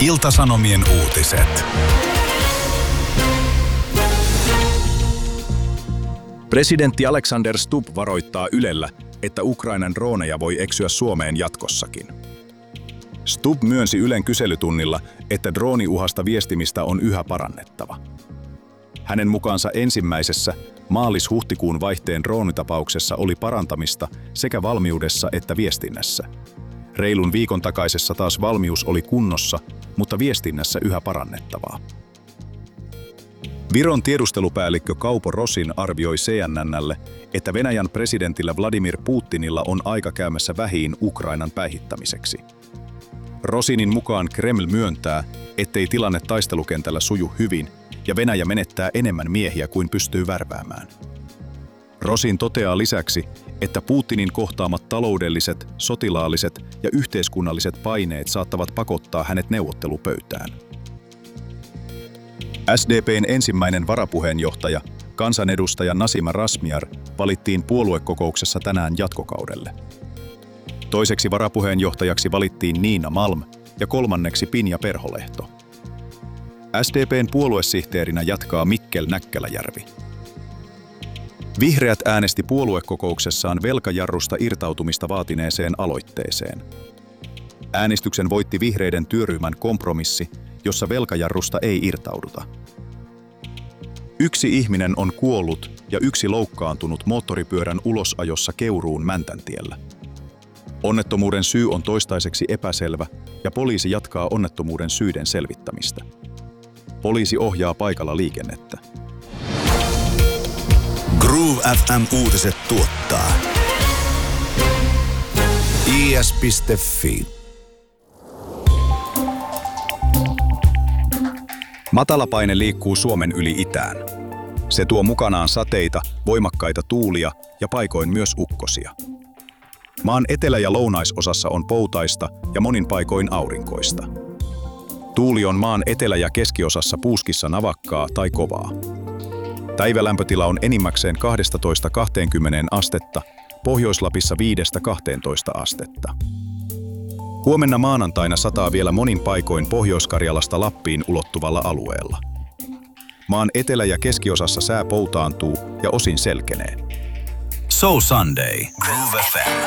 Ilta-Sanomien uutiset. Presidentti Alexander Stubb varoittaa Ylellä, että Ukrainan drooneja voi eksyä Suomeen jatkossakin. Stubb myönsi Ylen kyselytunnilla, että drooniuhasta viestimistä on yhä parannettava. Hänen mukaansa ensimmäisessä maalis-huhtikuun vaihteen droonitapauksessa oli parantamista sekä valmiudessa että viestinnässä. Reilun viikon takaisessa taas valmius oli kunnossa, mutta viestinnässä yhä parannettavaa. Viron tiedustelupäällikkö Kaupo Rosin arvioi CNN:lle, että Venäjän presidentillä Vladimir Putinilla on aika käymässä vähiin Ukrainan päihittämiseksi. Rosinin mukaan Kreml myöntää, ettei tilanne taistelukentällä suju hyvin ja Venäjä menettää enemmän miehiä kuin pystyy värväämään. Rosin toteaa lisäksi, että Putinin kohtaamat taloudelliset, sotilaalliset ja yhteiskunnalliset paineet saattavat pakottaa hänet neuvottelupöytään. SDP:n ensimmäinen varapuheenjohtaja, kansanedustaja Nasima Razmyar, valittiin puoluekokouksessa tänään jatkokaudelle. Toiseksi varapuheenjohtajaksi valittiin Niina Malm ja kolmanneksi Pinja Perholehto. SDP:n puoluesihteerinä jatkaa Mikkel Näkkäläjärvi. Vihreät äänesti puoluekokouksessaan velkajarrusta irtautumista vaatineeseen aloitteeseen. Äänestyksen voitti vihreiden työryhmän kompromissi, jossa velkajarrusta ei irtauduta. 1 ihminen on kuollut ja 1 loukkaantunut moottoripyörän ulosajossa Keuruun Mäntäntiellä. Onnettomuuden syy on toistaiseksi epäselvä ja poliisi jatkaa onnettomuuden syiden selvittämistä. Poliisi ohjaa paikalla liikennettä. Groove FM uutiset tuottaa is.fi. Matalapaine liikkuu Suomen yli itään. Se tuo mukanaan sateita, voimakkaita tuulia ja paikoin myös ukkosia. Maan etelä- ja lounaisosassa on poutaista ja monin paikoin aurinkoista. Tuuli on maan etelä- ja keskiosassa puuskissa navakkaa tai kovaa. Päivälämpötila on enimmäkseen 12–20 astetta, Pohjois-Lapissa 5–12 astetta. Huomenna maanantaina sataa vielä monin paikoin Pohjois-Karjalasta Lappiin ulottuvalla alueella. Maan etelä- ja keskiosassa sää poutaantuu ja osin selkenee. So Sunday. Groove FM.